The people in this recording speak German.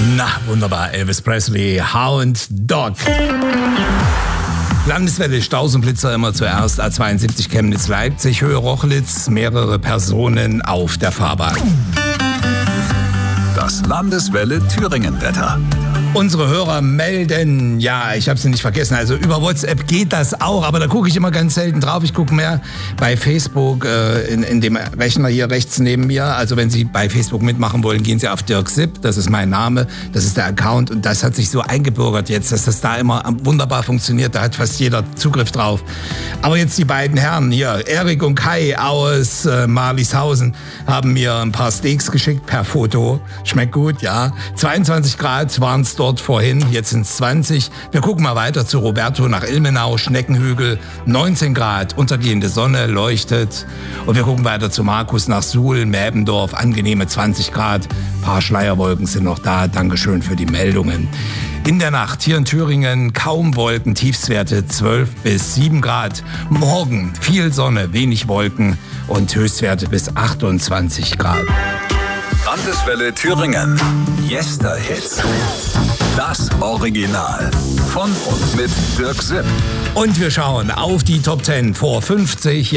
Na, wunderbar. Elvis Presley, Hound Dog. Landeswelle, Stausenblitzer immer zuerst. A72 Chemnitz-Leipzig, Höhe Rochlitz, mehrere Personen auf der Fahrbahn. Das Landeswelle Thüringen-Wetter. Unsere Hörer melden, ja, ich habe sie nicht vergessen, also über WhatsApp geht das auch, aber da gucke ich immer ganz selten drauf. Ich gucke mehr bei Facebook, in dem Rechner hier rechts neben mir. Also wenn Sie bei Facebook mitmachen wollen, gehen Sie auf Dirk Sipp, das ist mein Name, das ist der Account und das hat sich so eingebürgert jetzt, dass das da immer wunderbar funktioniert, da hat fast jeder Zugriff drauf. Aber jetzt die beiden Herren hier, Erik und Kai aus Marlishausen, haben mir ein paar Steaks geschickt per Foto. Schmeckt gut, ja. 22 Grad waren es dort vorhin, jetzt sind es 20. Wir gucken mal weiter zu Roberto nach Ilmenau, Schneckenhügel, 19 Grad, untergehende Sonne leuchtet. Und wir gucken weiter zu Markus nach Suhl, Mäbendorf, angenehme 20 Grad. Ein paar Schleierwolken sind noch da. Dankeschön für die Meldungen. In der Nacht hier in Thüringen kaum Wolken, Tiefstwerte 12 bis 7 Grad. Morgen viel Sonne, wenig Wolken und Höchstwerte bis 28 Grad. Landeswelle Thüringen. Yesterhits. Das Original. Von und mit Dirk Sipp. Und wir schauen auf die Top 10 vor 50